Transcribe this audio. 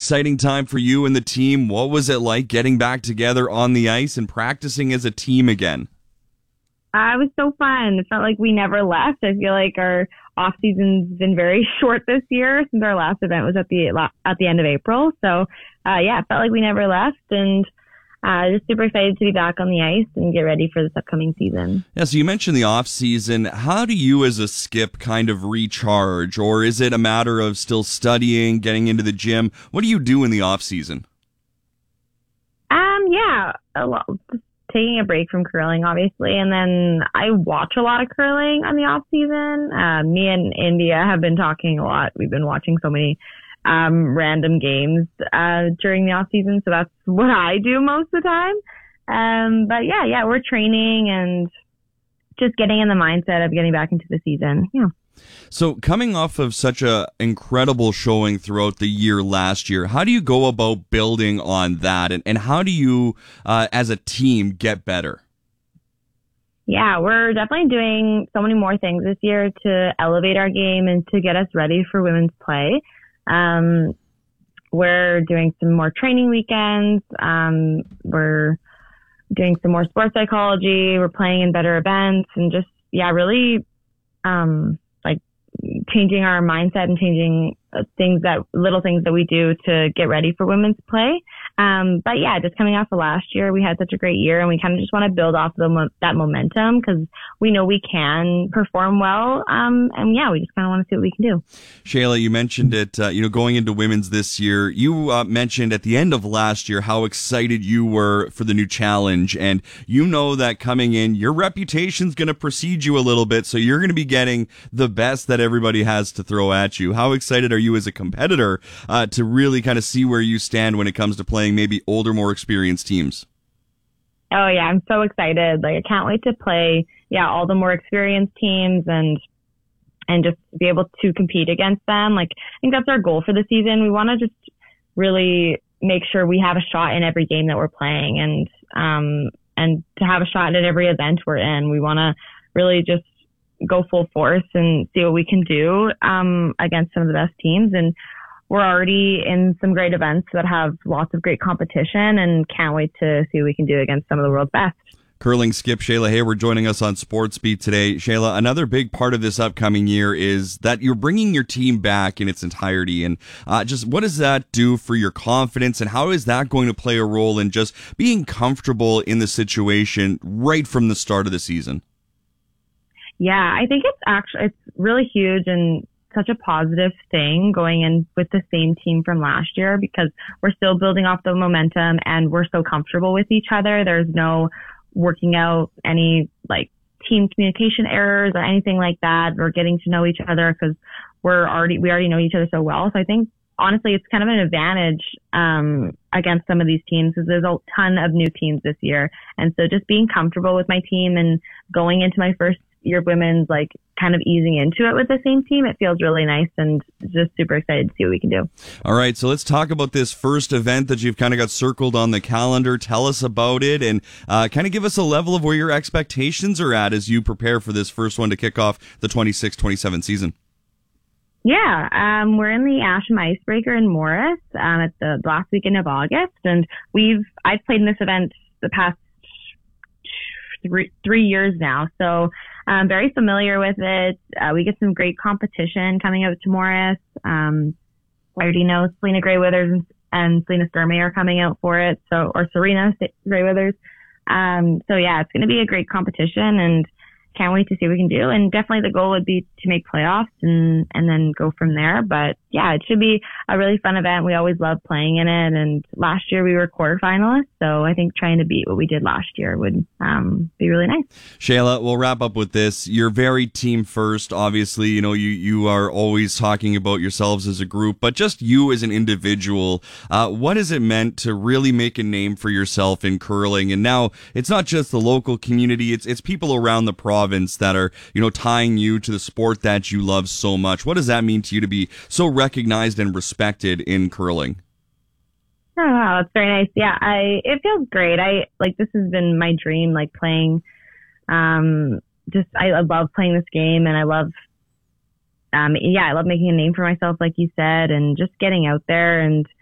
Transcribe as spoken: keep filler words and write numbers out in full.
exciting time for you and the team. What was it like getting back together on the ice and practicing as a team again? Uh, it was so fun. It felt like we never left. I feel like our off season's been very short this year since our last event was at the at the end of April. So, uh, yeah, it felt like we never left, and uh, just super excited to be back on the ice and get ready for this upcoming season. Yeah, so you mentioned the off season. How do you as a skip kind of recharge, or is it a matter of still studying, getting into the gym? What do you do in the off season? Um, yeah, a lot. Taking a break from curling, obviously, and then I watch a lot of curling on the off season. Uh, me and India have been talking a lot. We've been watching so many um, random games uh, during the off season, so that's what I do most of the time. Um, but yeah, yeah, we're training and just getting in the mindset of getting back into the season. Yeah. So coming off of such a incredible showing throughout the year last year, how do you go about building on that? And, and how do you, uh, as a team, get better? Yeah, we're definitely doing so many more things this year to elevate our game and to get us ready for women's play. Um, we're doing some more training weekends. Um, we're doing some more sports psychology. We're playing in better events and just, yeah, really, um, like changing our mindset and changing uh, things that little things that we do to get ready for women's play. Um, but yeah, just coming off of last year, we had such a great year, and we kind of just want to build off the mo- that momentum because we know we can perform well. Um, and yeah, we just kind of want to see what we can do. Shayla, you mentioned it, uh, you know, going into women's this year, you uh, mentioned at the end of last year how excited you were for the new challenge. And you know that coming in, your reputation's going to precede you a little bit. So you're going to be getting the best that everybody has to throw at you. How excited are you as a competitor uh, to really kind of see where you stand when it comes to playing maybe older, more experienced teams? Oh yeah, I'm so excited. Like I can't wait to play, yeah, all the more experienced teams and and just be able to compete against them. Like I think that's our goal for the season. We want to just really make sure we have a shot in every game that we're playing and um and to have a shot at every event we're in. We want to really just go full force and see what we can do um against some of the best teams. And we're already in some great events that have lots of great competition and can't wait to see what we can do against some of the world's best. Curling skip Shayla Hayward joining us on Sportsbeat today. Shayla, another big part of this upcoming year is that you're bringing your team back in its entirety. And uh, just what does that do for your confidence, and how is that going to play a role in just being comfortable in the situation right from the start of the season? Yeah, I think it's actually, it's really huge and such a positive thing going in with the same team from last year because we're still building off the momentum and we're so comfortable with each other. There's no working out any like team communication errors or anything like that. We're getting to know each other because we're already, we already know each other so well. So I think honestly, it's kind of an advantage, um, against some of these teams because there's a ton of new teams this year. And so just being comfortable with my team and going into my first year of women's, like kind of easing into it with the same team, it feels really nice and just super excited to see what we can do. All right, so let's talk about this first event that you've kind of got circled on the calendar. Tell us about it and uh, kind of give us a level of where your expectations are at as you prepare for this first one to kick off the twenty-six twenty-seven season. Yeah, um, we're in the Asham Icebreaker in Morris um, at the last weekend of August, and we've I've played in this event the past three, three years now, so I'm very familiar with it. Uh, we get some great competition coming out to Morris. Um, I already know Selena Gray Withers and, and Selena Sturmey are coming out for it, so or Serena Gray Withers. Um, so yeah, it's going to be a great competition, and can't wait to see what we can do. And definitely the goal would be to make playoffs and, and then go from there. But yeah, it should be a really fun event. We always love playing in it. And last year we were quarterfinalists. So I think trying to beat what we did last year would um, be really nice. Shayla, we'll wrap up with this. You're very team first. Obviously, you know, you, you are always talking about yourselves as a group, but just you as an individual. Uh, what has it meant to really make a name for yourself in curling? And now it's not just the local community. It's, it's people around the province that are, you know, tying you to the sport that you love so much. What does that mean to you to be so recognized and respected in curling? Oh, wow, that's very nice. Yeah, I it feels great. I like this has been my dream, like playing. Um, just I, I love playing this game, and I love, um, yeah, I love making a name for myself, like you said, and just getting out there and